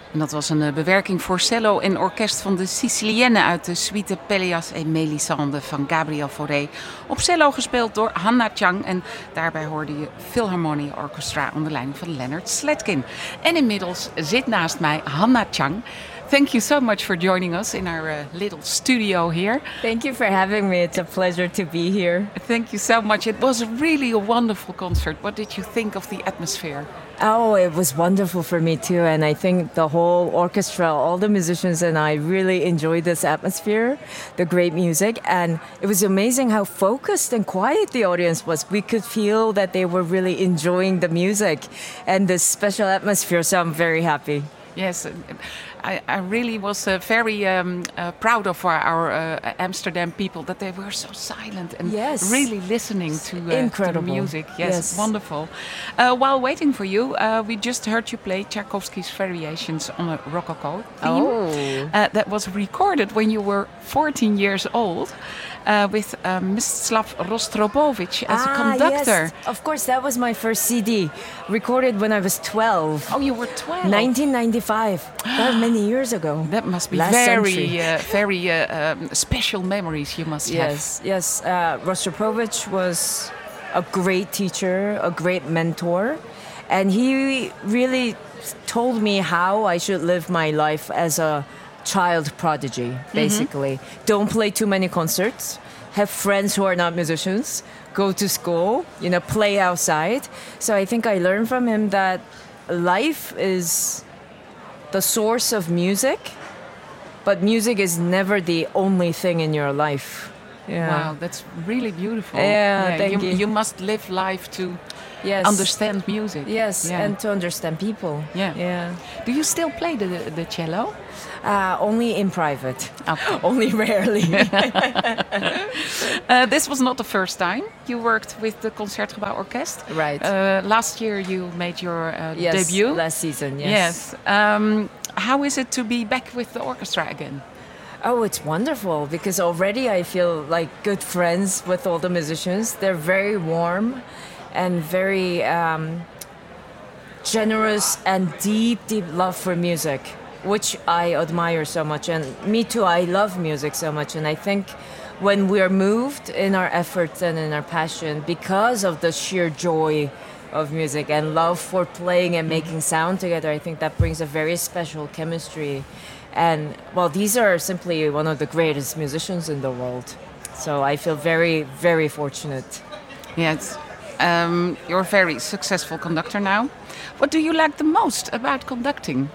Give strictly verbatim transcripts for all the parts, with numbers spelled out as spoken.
En dat was een uh, bewerking voor cello en orkest van de Sicilienne uit de suite Pelléas et Mélisande van Gabriel Fauré. Op cello gespeeld door Hanna Chang en daarbij hoorde je Philharmonia Orchestra onder leiding van Leonard Slatkin. En inmiddels zit naast mij Hanna Chang. Thank you so much for joining us in our uh, little studio here. Thank you for having me. It's a pleasure to be here. Thank you so much. It was really a wonderful concert. What did you think of the atmosphere? Oh, it was wonderful for me too. And I think the whole orchestra, all the musicians and I really enjoyed this atmosphere, the great music. And it was amazing how focused and quiet the audience was. We could feel that they were really enjoying the music and this special atmosphere. So I'm very happy. Yes, I, I really was uh, very um, uh, proud of our, our uh, Amsterdam people that they were so silent and yes. really listening to, uh, to the music. Yes, yes. Wonderful. Uh, while waiting for you, uh, we just heard you play Tchaikovsky's Variations on a Rococo theme. Oh. Uh, that was recorded when you were fourteen years old. Uh, with uh, Mstislav Rostropovich as ah, a conductor. Yes. Of course, that was my first C D, recorded when I was twelve. Oh, you were twelve? nineteen ninety-five. That many years ago. That must be Last very, uh, very uh, um, special memories you must yes, have. Yes, yes. Uh, Rostropovich was a great teacher, a great mentor, and he really told me how I should live my life as a child prodigy, basically. Mm-hmm. Don't play too many concerts, have friends who are not musicians, go to school, you know, play outside. So I think I learned from him that life is the source of music, but music is never the only thing in your life. Yeah. Wow, that's really beautiful. Yeah, yeah thank you, you. You must live life to yes. understand music. Yes, yeah. and to understand people. Yeah. yeah. Do you still play the, the cello? Uh, only in private. Okay. Only rarely. uh, this was not the first time you worked with the Concertgebouw Orkest. Right. Uh, last year you made your uh, yes, debut. last season, yes. Yes. Um, how is it to be back with the orchestra again? Oh, it's wonderful because already I feel like good friends with all the musicians. They're very warm and very um, generous and deep, deep love for music, which I admire so much. And me too, I love music so much. And I think when we're moved in our efforts and in our passion because of the sheer joy of music and love for playing and making sound together, I think that brings a very special chemistry. And, well, these are simply one of the greatest musicians in the world. So I feel very, very fortunate. Yes. Um, you're a very successful conductor now. What do you like the most about conducting?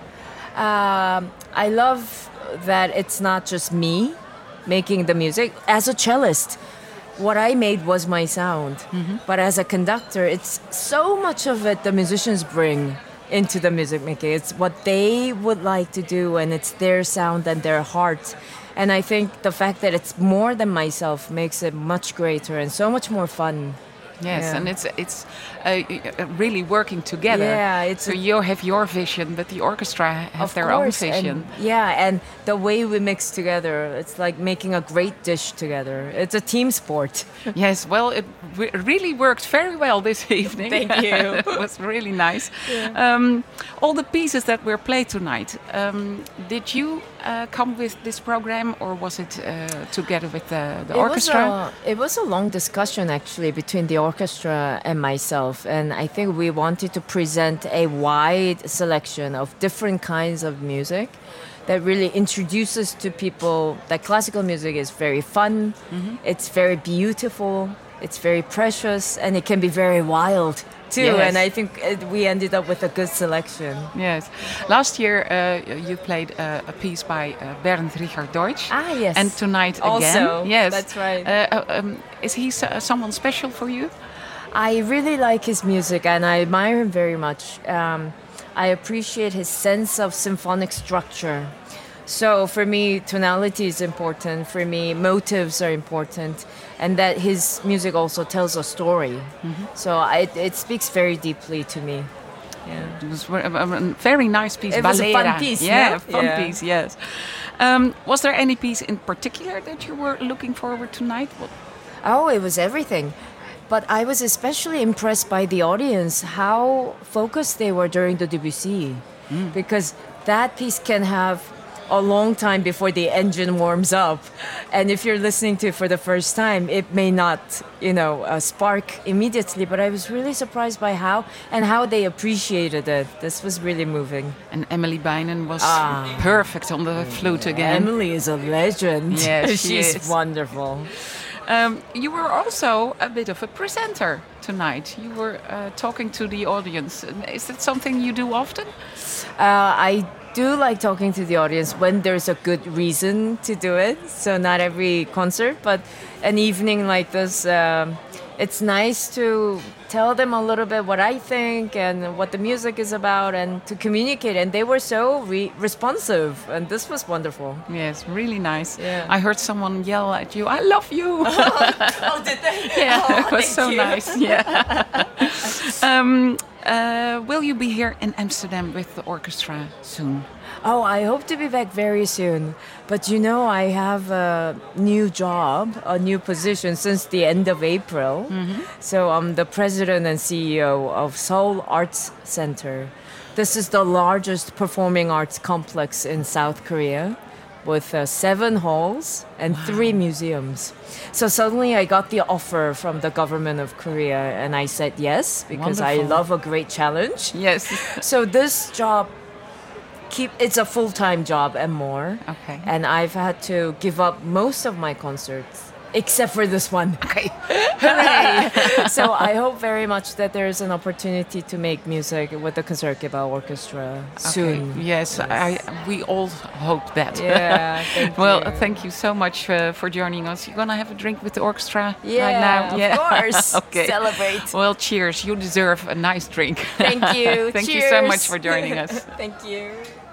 Um, I love that it's not just me making the music. As a cellist, what I made was my sound. Mm-hmm. But as a conductor, it's so much of it the musicians bring into the music making. It's what they would like to do, and it's their sound and their heart. And I think the fact that it's more than myself makes it much greater and so much more fun. Yes, yeah. and it's it's uh, really working together. Yeah, it's so you have your vision, but the orchestra have their course. own vision. And, yeah, and the way we mix together, it's like making a great dish together. It's a team sport. Yes, well, it re- really worked very well this evening. Thank you. It was really nice. Yeah. Um, all the pieces that were played tonight, um, did you uh, come with this program, or was it uh, together with the, the it orchestra? Was a, it was a long discussion, actually, between the orchestra and myself. And I think we wanted to present a wide selection of different kinds of music that really introduces to people that classical music is very fun, mm-hmm. it's very beautiful, it's very precious, and it can be very wild too. Yes. And I think it, we ended up with a good selection. Yes. Last year uh, you played uh, a piece by uh, Bernd Richard Deutsch. Ah, yes. And tonight again. Also, yes. that's right. Uh, um, is he uh, someone special for you? I really like his music and I admire him very much. Um, I appreciate his sense of symphonic structure. So for me, tonality is important. For me, motives are important. And that his music also tells a story. Mm-hmm. So I, it speaks very deeply to me. Yeah. It was a very nice piece. It was Balera. a fun piece. Yeah, no? a fun yeah. piece, yes. Um, was there any piece in particular that you were looking forward tonight? What? Oh, it was everything. But I was especially impressed by the audience, how focused they were during the Debussy. mm. because that piece can have a long time before the engine warms up, and if you're listening to it for the first time, it may not, you know, uh, spark immediately. But I was really surprised by how and how they appreciated it. This was really moving. And Emily Bynon was Ah. perfect on the flute again. Emily is a legend. Yes, she she's is. wonderful. Um, you were also a bit of a presenter tonight. You were uh, talking to the audience. Is that something you do often? Uh, I do like talking to the audience when there's a good reason to do it. So not every concert, but an evening like this, um, it's nice to tell them a little bit what I think and what the music is about, and to communicate. And they were so re- responsive, and this was wonderful. Yes, really nice. Yeah. I heard someone yell at you, "I love you!" Oh, did they? Yeah, Oh, it was thank so you. nice. Yeah. um, uh, will you be here in Amsterdam with the orchestra soon? Oh, I hope to be back very soon. But you know, I have a new job, a new position since the end of April. Mm-hmm. So I'm the president and C E O of Seoul Arts Center. This is the largest performing arts complex in South Korea, with uh, seven halls and wow. three museums. So suddenly I got the offer from the government of Korea, and I said yes, because Wonderful. I love a great challenge. Yes. So this job, keep it's a full-time job and more. Okay. And I've had to give up most of my concerts, except for this one. Okay. Hooray! So I hope very much that there's an opportunity to make music with the Concertgebouw Orchestra soon. Okay. Yes, I, we all hope that. Yeah, thank well, you. thank you so much uh, for joining us. You're gonna have a drink with the orchestra Yeah, right now? of Yeah, course. Okay. Celebrate. Well, cheers. You deserve a nice drink. Thank you. Thank Cheers. you so much for joining us. Thank you.